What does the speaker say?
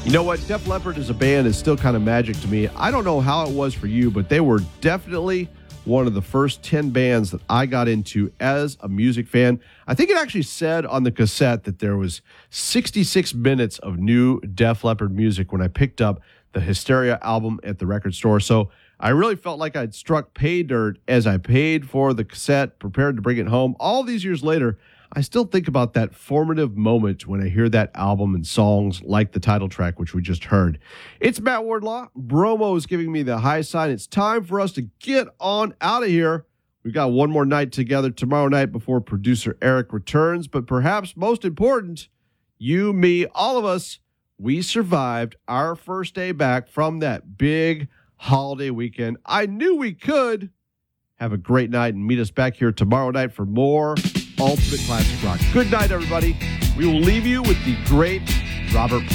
You know what? Def Leppard as a band is still kind of magic to me. I don't know how it was for you, but they were definitely one of the first 10 bands that I got into as a music fan. I think it actually said on the cassette that there was 66 minutes of new Def Leppard music when I picked up the Hysteria album at the record store. So I really felt like I'd struck pay dirt as I paid for the cassette, prepared to bring it home. All these years later, I still think about that formative moment when I hear that album and songs like the title track, which we just heard. It's Matt Wardlaw. Bromo is giving me the high sign. It's time for us to get on out of here. We've got one more night together tomorrow night before producer Eric returns. But perhaps most important, you, me, all of us, we survived our first day back from that big holiday weekend. I knew we could. Have a great night and meet us back here tomorrow night for more Ultimate Classic Rock. Good night, everybody. We will leave you with the great Robert Plant.